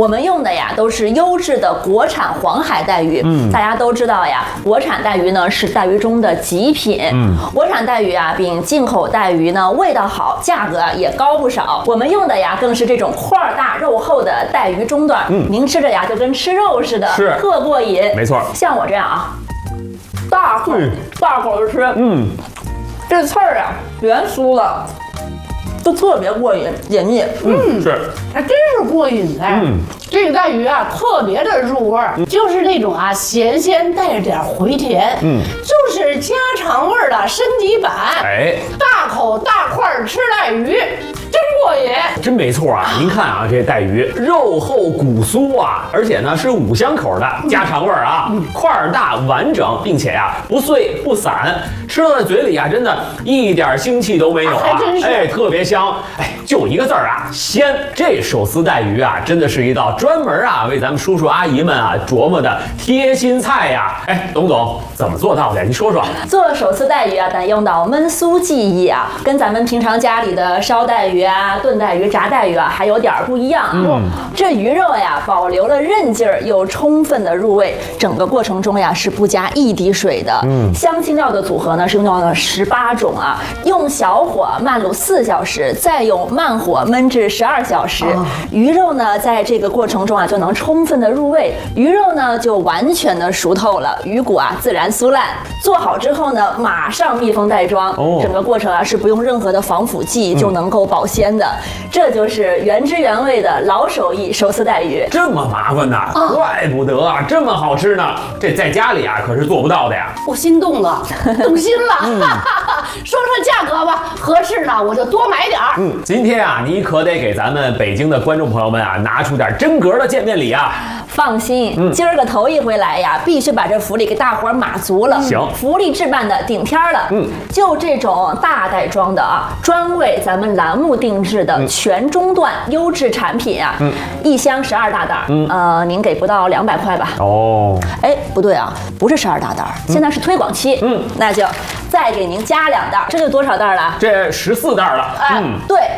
我们用的呀都是优质的国产黄海带鱼。大家都知道呀，国产带鱼呢是带鱼中的极品。国产带鱼啊比进口带鱼呢味道好，价格也高不少。我们用的呀更是这种块大肉厚的带鱼中段，您吃着呀就跟吃肉似的， 是特过瘾。 没错， 像我这样啊，大口的吃，这刺儿啊圆酥的，都特别过瘾解腻。 是， 还真是过瘾哎。这个带鱼啊，特别的入味儿，就是那种啊咸鲜带着点回甜，就是家常味儿的升级版。 哎， 大口大块儿吃带鱼，真过瘾。 真没错啊！您看啊，这带鱼肉厚骨酥啊，而且呢是5香口的家常味儿啊，块儿大完整，并且呀不碎不散，吃到在嘴里啊，真的一点腥气都没有啊！哎，特别香。哎，就一个字儿啊，鲜。这手撕带鱼啊，真的是一道专门啊为咱们叔叔阿姨们啊琢磨的贴心菜呀！哎，董总怎么做到的？您说说。 做手撕带鱼啊，得用到焖酥技艺啊，跟咱们平常家里的烧带鱼啊、炖带鱼、炸带鱼啊还有点不一样啊。这鱼肉呀保留了韧劲儿，又充分的入味，整个过程中呀是不加一滴水的。香辛料的组合呢是用到了18种啊，用小火慢卤4小时，再用慢火焖至12小时。鱼肉呢在这个过程中啊就能充分的入味，鱼肉呢就完全的熟透了，鱼骨啊自然酥烂。做好之后呢，马上密封袋装，整个过程啊是不用任何的防腐剂就能够保鲜的。这就是原汁原味的老手艺手撕带鱼。 这么麻烦呐，怪不得啊，这么好吃呢。这在家里啊可是做不到的呀。 我心动了，动心了。说说价格吧，合适呢我就多买点儿。 今天啊，你可得给咱们北京的观众朋友们啊拿出点真格的见面礼啊。 放心，今儿个头一回来呀，必须把这福利给大伙儿码足了。 行， 福利置办的顶天了。就这种大袋装的啊，专为咱们栏目定制的全中段优质产品啊，一箱12大袋，您给不到200块吧？ 哦， 哎，不对啊，不是12大袋，现在是推广期，那就再给您加2袋，这就多少袋了？ 这14袋了。 对，